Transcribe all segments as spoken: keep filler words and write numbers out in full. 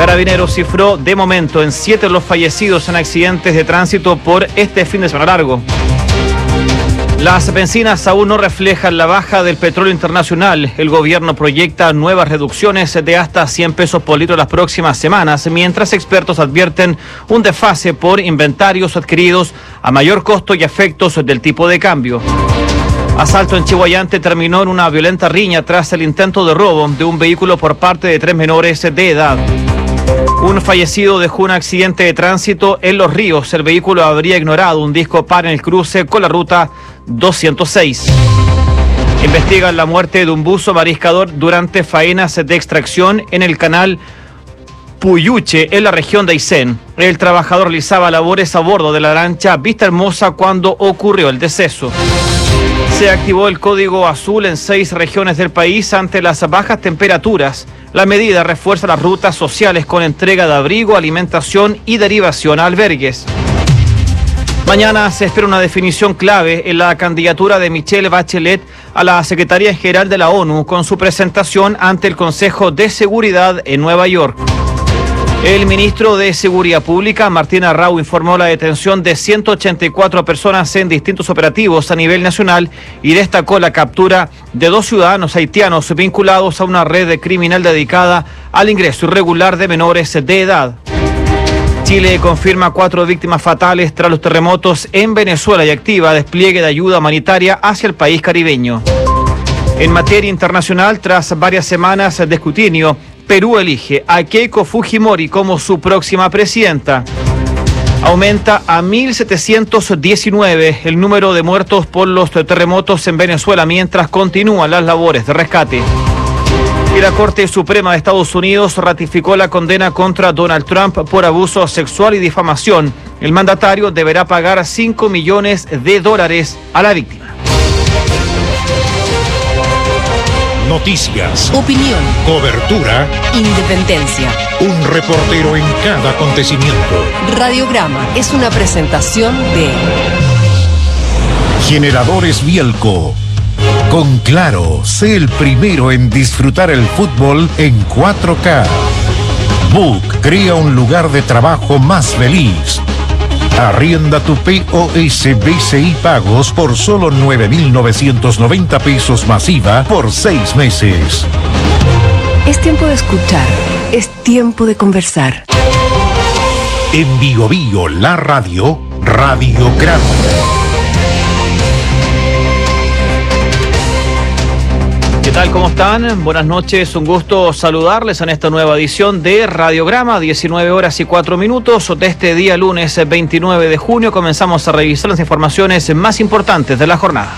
Carabineros cifró de momento en siete los fallecidos en accidentes de tránsito por este fin de semana largo. Las bencinas aún no reflejan la baja del petróleo internacional. El gobierno proyecta nuevas reducciones de hasta cien pesos por litro las próximas semanas, mientras expertos advierten un desfase por inventarios adquiridos a mayor costo y efectos del tipo de cambio. Asalto en Chihuayante terminó en una violenta riña tras el intento de robo de un vehículo por parte de tres menores de edad. Un fallecido dejó un accidente de tránsito en Los Ríos. El vehículo habría ignorado un disco par en el cruce con la ruta doscientos seis. Investigan la muerte de un buzo mariscador durante faenas de extracción en el canal Puyuche, en la región de Aysén. El trabajador realizaba labores a bordo de la lancha Vista Hermosa cuando ocurrió el deceso. Se activó el código azul en seis regiones del país ante las bajas temperaturas. La medida refuerza las rutas sociales con entrega de abrigo, alimentación y derivación a albergues. Mañana se espera una definición clave en la candidatura de Michelle Bachelet a la Secretaría General de la ONU con su presentación ante el Consejo de Seguridad en Nueva York. El ministro de Seguridad Pública, Martín Arrau, informó la detención de ciento ochenta y cuatro personas en distintos operativos a nivel nacional y destacó la captura de dos ciudadanos haitianos vinculados a una red criminal dedicada al ingreso irregular de menores de edad. Chile confirma cuatro víctimas fatales tras los terremotos en Venezuela y activa despliegue de ayuda humanitaria hacia el país caribeño. En materia internacional, tras varias semanas de escrutinio, Perú elige a Keiko Fujimori como su próxima presidenta. Aumenta a mil setecientos diecinueve el número de muertos por los terremotos en Venezuela mientras continúan las labores de rescate. Y la Corte Suprema de Estados Unidos ratificó la condena contra Donald Trump por abuso sexual y difamación. El mandatario deberá pagar cinco millones de dólares a la víctima. Noticias, opinión, cobertura, independencia. Un reportero en cada acontecimiento. Radiograma es una presentación de Generadores Bielco. Con Claro, sé el primero en disfrutar el fútbol en cuatro K. Book crea un lugar de trabajo más feliz. Arrienda tu P O S B C I Pagos por solo nueve mil novecientos noventa pesos masiva por seis meses. Es tiempo de escuchar, es tiempo de conversar. En Bio Bio, la radio, Radiograma. ¿Qué tal? ¿Cómo están? Buenas noches, un gusto saludarles en esta nueva edición de Radiograma, diecinueve horas y cuatro minutos de este día lunes veintinueve de junio. Comenzamos a revisar las informaciones más importantes de la jornada.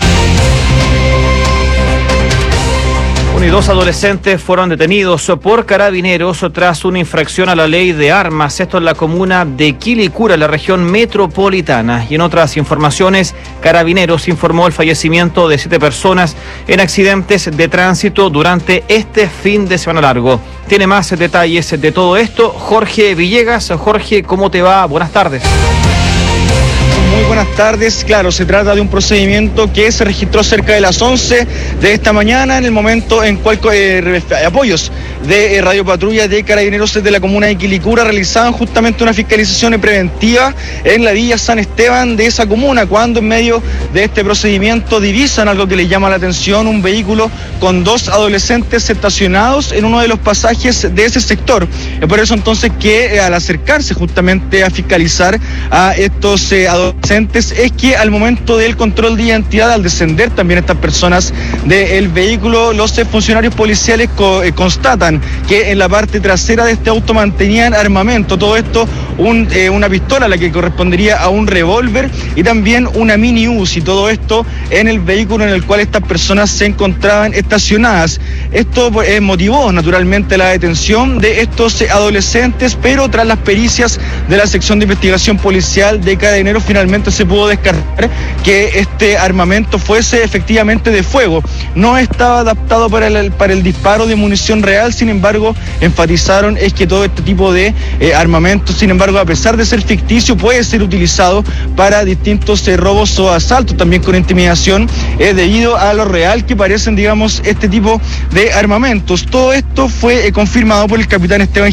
Uno y dos adolescentes fueron detenidos por carabineros tras una infracción a la ley de armas. Esto en la comuna de Quilicura, en la región metropolitana. Y en otras informaciones, Carabineros informó el fallecimiento de siete personas en accidentes de tránsito durante este fin de semana largo. Tiene más detalles de todo esto Jorge Villegas. Jorge, ¿cómo te va? Buenas tardes. Muy buenas tardes. Claro, se trata de un procedimiento que se registró cerca de las once de esta mañana, en el momento en cual eh, apoyos de eh, Radio Patrulla de Carabineros de la comuna de Quilicura realizaban justamente una fiscalización preventiva en la Villa San Esteban de esa comuna, cuando en medio de este procedimiento divisan algo que les llama la atención: un vehículo con dos adolescentes estacionados en uno de los pasajes de ese sector. Es por eso entonces que eh, al acercarse justamente a fiscalizar a estos eh, adolescentes, es que al momento del control de identidad, al descender también estas personas del vehículo, los funcionarios policiales co eh, constatan que en la parte trasera de este auto mantenían armamento. Todo esto, un, eh, una pistola, la que correspondería a un revólver, y también una mini Uzi. Todo esto en el vehículo en el cual estas personas se encontraban estacionadas. Esto eh, motivó naturalmente la detención de estos eh, adolescentes, pero tras las pericias de la sección de investigación policial de Carabineros, finalmente se pudo descartar que este armamento fuese efectivamente de fuego. No estaba adaptado para el, para el disparo de munición real. Sin embargo, enfatizaron es que todo este tipo de eh, armamento, sin embargo, a pesar de ser ficticio, puede ser utilizado para distintos eh, robos o asaltos, también con intimidación, eh, debido a lo real que parecen, digamos, este tipo de armamentos. Todo esto fue eh, confirmado por el capitán Esteban